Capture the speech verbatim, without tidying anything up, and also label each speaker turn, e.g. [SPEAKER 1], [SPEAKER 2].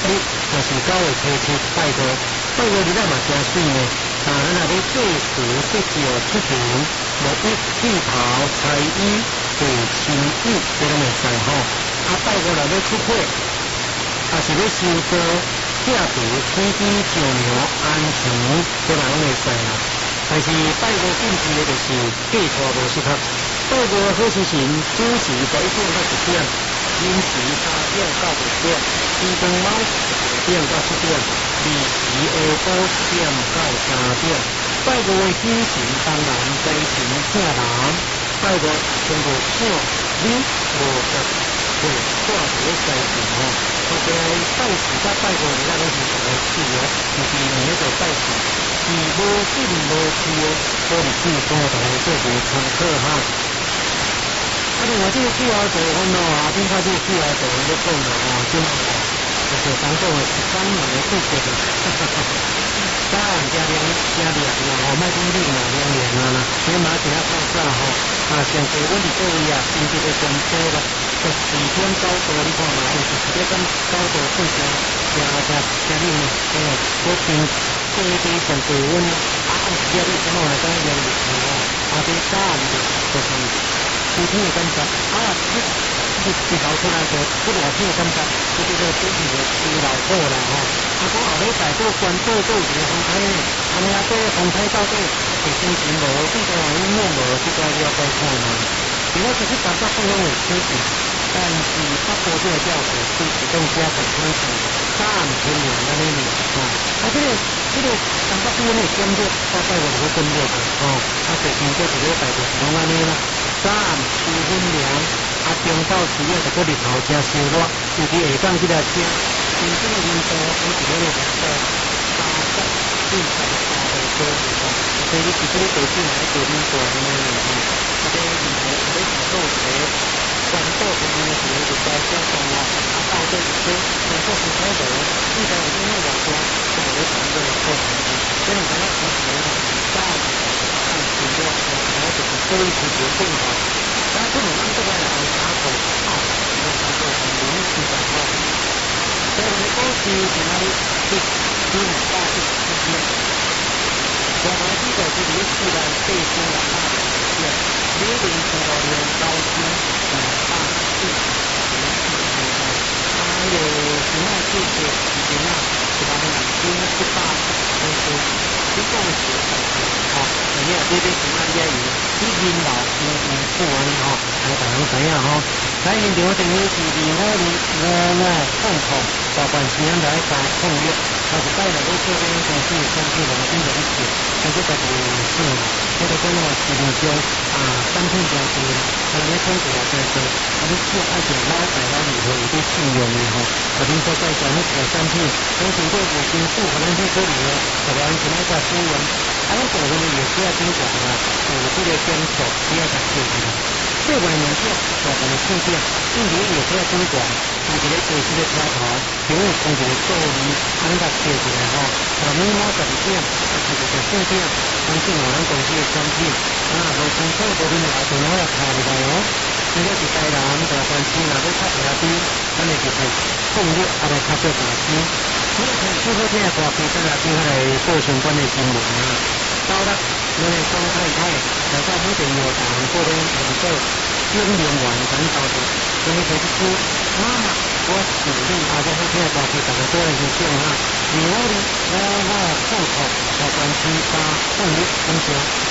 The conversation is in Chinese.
[SPEAKER 1] 你若是九月初七拜五，拜五日仔嘛真水呢。啊，咱若要祭祀祭祀出行，无一剃头、裁衣、做亲友，这拢会使吼。啊，拜五若要出火，啊是要收租、拆除、天猪、上牛、安全，这嘛拢会使啦。但是拜五禁忌的就是嫁娶无适合。拜五好时辰，子时十一点到十点，寅时三点到五点，天光卯时点到七点，日时下晡四点到三点。拜五的喜神当然财神请人，拜五全部请你五十岁挂一个财神吼。后边拜四甲拜五日仔拢是同个事哦，就是年迄个拜四。是无信无趣的，所以是多同学做个参考哈。啊，另外这个 Q R 图，阮咯后边看这个 Q R 图，咧讲了吼，即嘛吼，就是当做是三年的度过的，哈哈哈。当然加两加两啦，吼，莫讲两啦，两年啊啦，起码其他较早吼，啊，上过阮伫各位啊，经济的关系啦，十四天高度，你看嘛，有时咧讲高度算啥，加加加你呢，哦，我平。这一边上过阮啊，按时啊，你怎么来讲阳历吼？啊，这早暗的就是秋天的感觉啊，你你日头出来就不热天的感觉，这个这个天气就秋老好啦吼。啊，讲后礼拜做关岛做一个风台呢，安尼啊，这风台到底是心情无，这个有弄无，这个了解看嘛。其实其实大家都拢有天气，但是北部这个调查是自动加上天气。早暗天凉安尼呢，吼，啊，这个这个东北边呢减热，大概有个减热的，吼，啊，最近这一个礼拜就是讲安尼啦，早暗秋分凉，啊，中昼时啊，就个日头真烧热，尤其下港这个天，真正的温度有一个月在三十至三十八度左右，吼，所以你其实你地区来做温度安尼啦，吼，啊，这日头你看到一个关岛方面的一个就在相当啦。到这一些工作是开的，一般我们那个说，像我们常这个做法，所以咱要从什么大的看许多，然后就是收一些决定好，然后不能让这个来打口号，我们做很容易去讲话。所以我们过去在那里去去哪大去这些，我们这个是历史的背书的大的，零零七六年高新的大地。还有另外这些时间啊，是吧？两千一百公司，一共是哦，里面这边什么也有，一斤老五五富安哈，还大家知影哈。来现场电话是二五二五五空空，大半时间来加空约，但是带来的这边公司相对来讲的一些，但是在这个是，这个讲话市面上啊，产品较多，啊，你看起来在这，啊，你做爱情拉在哪里头有啲信用的吼，啊，您说在讲那个产品，从经过五金数可能去处理了，可能其他的资源，啊，那种呢也是要经过啊，有这个监守，不要讲确定。这外面就我们的信件，印尼也是要经过，有一个随时的调查，因为从这个助理安排写起来吼，我们我十二点，就是这个信件，相信我们公司的产品，啊，无清楚的恁来电话要查入来哦。如果是台南大关区，若要较下边，咱们就是控制啊，来较少大间。如果是最好听的大批，咱来听下来做相关的新闻啊。到了，我哋讲太太，大家好电话谈过咧，能够经营完整到的，所以就是说，妈妈，我鼓励大家好听的大批，大家多来去听啊。另外呢，我我控制大关区加控制分享。